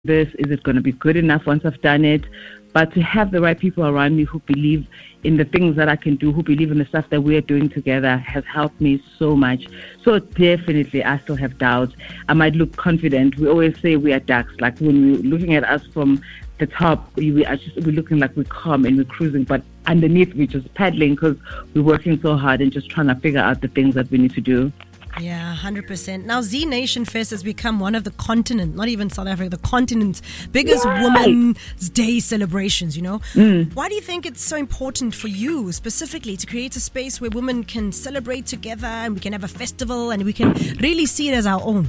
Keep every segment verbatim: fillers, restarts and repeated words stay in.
this? Is it going to be good enough once I've done it? But to have the right people around me who believe in the things that I can do, who believe in the stuff that we're doing together, has helped me so much. So definitely, I still have doubts. I might look confident. We always say we are ducks. Like when we're looking at us from the top, we are just we're looking like we're calm and we're cruising, but underneath we're just paddling because we're working so hard and just trying to figure out the things that we need to do. Yeah, one hundred percent. Now, Z Nation Fest has become one of the continent, not even South Africa, the continent's biggest Yay! Women's Day celebrations, you know. Mm. Why do you think it's so important for you specifically to create a space where women can celebrate together and we can have a festival and we can really see it as our own?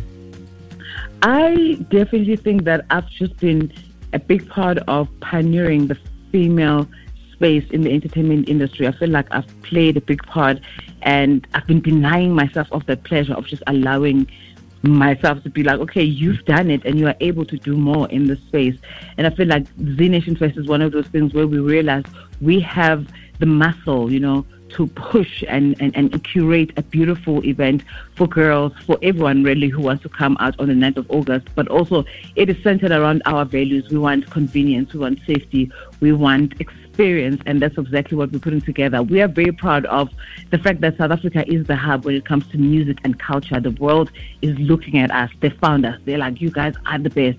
I definitely think that I've just been a big part of pioneering the female space in the entertainment industry. I feel like I've played a big part, and I've been denying myself of that pleasure of just allowing myself to be like, okay, you've done it and you are able to do more in this space. And I feel like Z Nation Fest is one of those things where we realize we have the muscle, you know, to push and, and, and curate a beautiful event for girls, for everyone really who wants to come out on the ninth of August. But also it is centered around our values. We want convenience, we want safety, we want experience, and that's exactly what we're putting together. We are very proud of the fact that South Africa is the hub when it comes to music and culture. The world is looking at us. They found us. They're like, you guys are the best.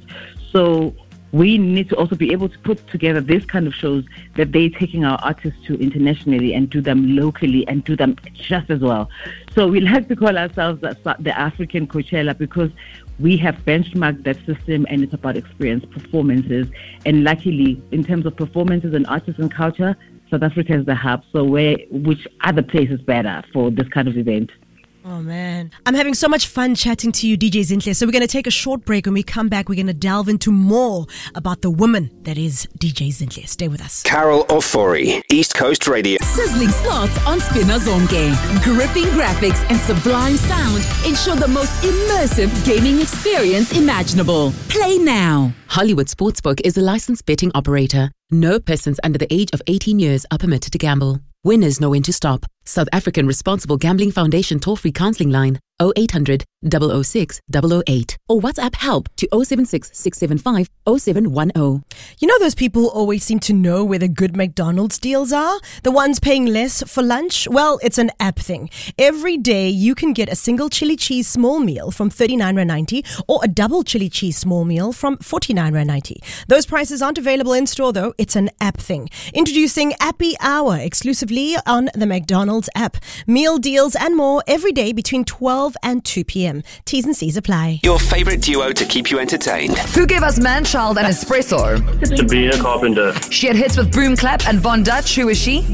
So we need to also be able to put together this kind of shows that they're taking our artists to internationally and do them locally and do them just as well. So we like to call ourselves the African Coachella because we have benchmarked that system, and it's about experience, performances. And luckily, in terms of performances and artists and culture, South Africa is the hub. So where, which other place is better for this kind of event? Oh, man. I'm having so much fun chatting to you, D J Zinhle. So we're going to take a short break. When we come back, we're going to delve into more about the woman that is D J Zinhle. Stay with us. Carol Ofori, East Coast Radio. Sizzling slots on Spinner Zonke. Gripping graphics and sublime sound ensure the most immersive gaming experience imaginable. Play now. Hollywood Sportsbook is a licensed betting operator. No persons under the age of eighteen years are permitted to gamble. Winners know when to stop. South African Responsible Gambling Foundation toll-free counseling line oh eight hundred, double oh six, double oh eight or WhatsApp help to oh seven six, six seven five, oh seven one oh. You know those people always seem to know where the good McDonald's deals are? The ones paying less for lunch? Well, it's an app thing. Every day you can get a single chili cheese small meal from thirty-nine rand ninety or a double chili cheese small meal from forty-nine rand ninety. Those prices aren't available in store though. It's an app thing. Introducing Appy Hour exclusively on the McDonald's app. Meal deals and more every day between twelve and two p.m. T's and C's apply. Your favorite duo to keep you entertained. Who gave us Manchild and Espresso? Sabrina Carpenter. She had hits with Boom Clap and Von Dutch. Who is she?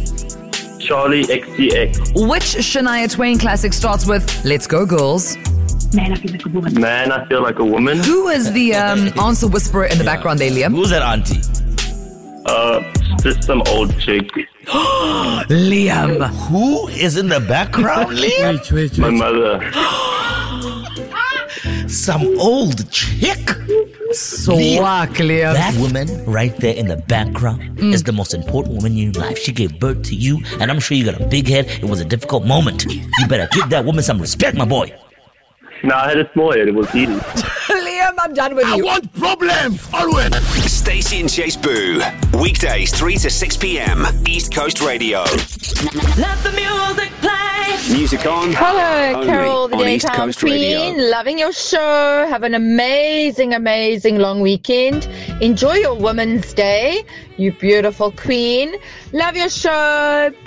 Charlie X C X. Which Shania Twain classic starts with Let's Go Girls? Man, I feel like a woman. Man, I feel like a woman. Who is the um, answer whisperer in the yeah. background there, Liam? Who's that auntie? Uh, just some old chick. Liam. Who is in the background, Liam? Wait, wait, wait. My mother. Some old chick? Swag, Liam. That woman right there in the background mm. is the most important woman in your life. She gave birth to you, and I'm sure you got a big head. It was a difficult moment. You better give that woman some respect, my boy. No, I had a small head. It was easy. Liam, I'm done with you. I want problems, always. Stacey and Chase Boo. Weekdays, three to six p.m. East Coast Radio. Let the music play. Music on. Hello, Carol, the Daytime Queen. Radio. Loving your show. Have an amazing, amazing long weekend. Enjoy your Women's Day, you beautiful queen. Love your show. Bye.